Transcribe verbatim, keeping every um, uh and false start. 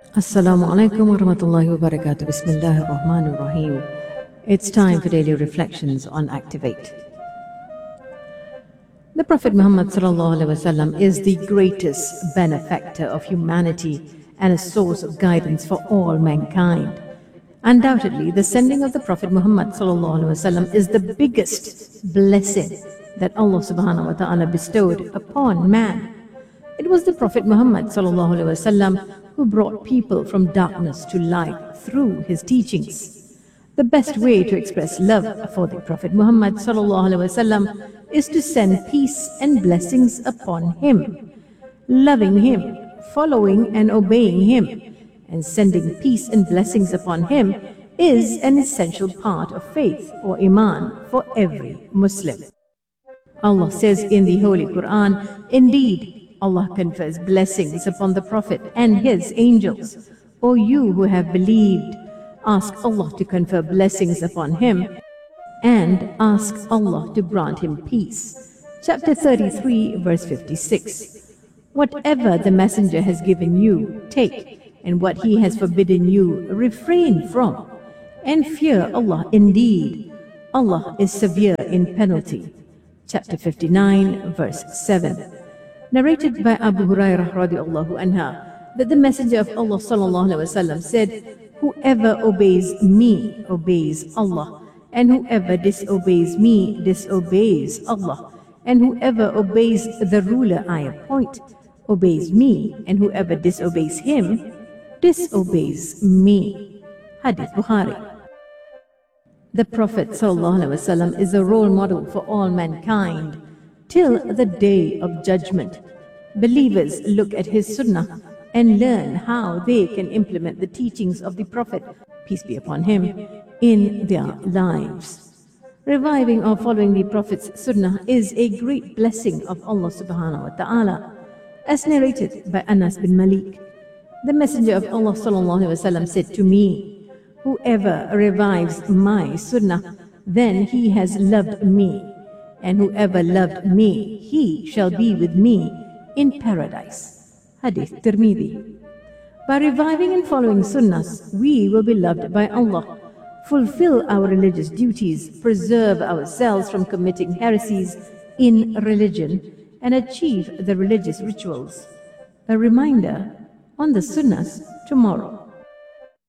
Assalamu alaikum wa rahmatullahi wa barakatuh. Bismillahir Rahmanir Rahim. It's time for daily reflections on Activate. The Prophet Muhammad sallallahu alaihi wasallam is the greatest benefactor of humanity and a source of guidance for all mankind. Undoubtedly, the sending of the Prophet Muhammad sallallahu alaihi wasallam is the biggest blessing that Allah subhanahu wa ta'ala bestowed upon man. It was the Prophet Muhammad sallallahu alaihi wasallam who brought people from darkness to light through his teachings. The best way to express love for the Prophet Muhammad sallallahu alaihi wasallam is to send peace and blessings upon him. Loving him, following and obeying him, and sending peace and blessings upon him is an essential part of faith or iman for every Muslim. Allah says in the Holy Quran, "Indeed, Allah confers blessings upon the Prophet and his angels. O you who have believed, ask Allah to confer blessings upon him and ask Allah to grant him peace." Chapter thirty-three, verse fifty-six. Whatever the Messenger has given you, take, and what he has forbidden you, refrain from, and fear Allah. Indeed, Allah is severe in penalty. Chapter fifty-nine, verse seven. Narrated by Abu Hurairah radiallahu anha that the Messenger of Allah sallallahu alaihi wasallam said, "Whoever obeys me obeys Allah, and whoever disobeys me disobeys Allah, and whoever obeys the ruler I appoint obeys me, and whoever disobeys him disobeys me." Hadith Bukhari. The Prophet sallallahu alaihi wasallam is a role model for all mankind till the day of judgment. Believers look at his sunnah and learn how they can implement the teachings of the Prophet, peace be upon him, in their lives. Reviving or following the Prophet's sunnah is a great blessing of Allah subhanahu wa ta'ala. As narrated by Anas bin Malik, the Messenger of Allah sallallahu alaihi wasallam said to me, "Whoever revives my sunnah, then he has loved me. And whoever loved me, he shall be with me in paradise." Hadith Tirmidhi. By reviving and following sunnahs, we will be loved by Allah, fulfill our religious duties, preserve ourselves from committing heresies in religion, and achieve the religious rituals. A reminder on the sunnahs tomorrow.